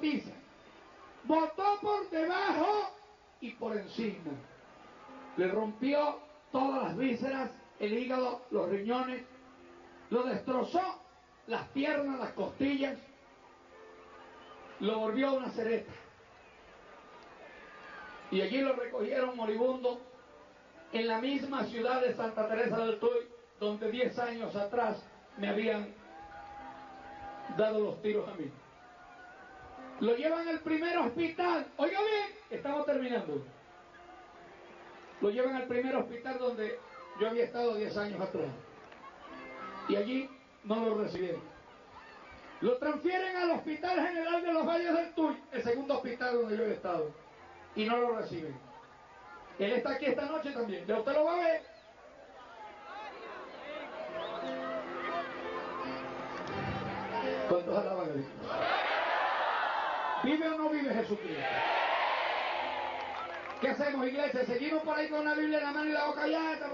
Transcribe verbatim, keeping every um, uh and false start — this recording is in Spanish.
noticia. Botó por debajo y por encima. Le rompió todas las vísceras, el hígado, los riñones, lo destrozó, las piernas, las costillas, lo volvió una cereta. Y allí lo recogieron moribundo en la misma ciudad de Santa Teresa del Tuy, donde diez años atrás me habían dado los tiros a mí. Lo llevan al primer hospital, oiga bien, estamos terminando. Lo llevan al primer hospital donde yo había estado diez años atrás. Y allí no lo recibieron. Lo transfieren al Hospital General de los Valles del Tuy, el segundo hospital donde yo he estado. Y no lo reciben. Él está aquí esta noche también, ya usted lo va a ver. ¿Cuántos alaban a Dios? ¿Vive o no vive Jesucristo? ¿Qué hacemos, iglesia? ¿Seguimos por ahí con la Biblia en la mano y la boca allá?